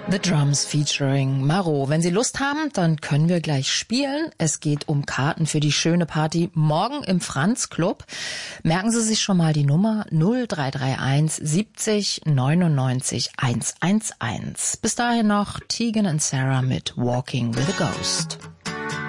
The Drums featuring Maro. Wenn Sie Lust haben, dann können wir gleich spielen. Es geht um Karten für die schöne Party morgen im Franz Club. Merken Sie sich schon mal die Nummer 0331 70 99 111. Bis dahin noch Tegan and Sarah mit Walking with a Ghost.